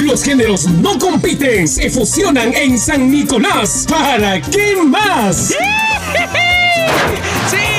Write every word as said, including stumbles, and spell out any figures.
Los géneros no compiten, se fusionan en San Nicolás. ¿Para qué más? ¡Sí!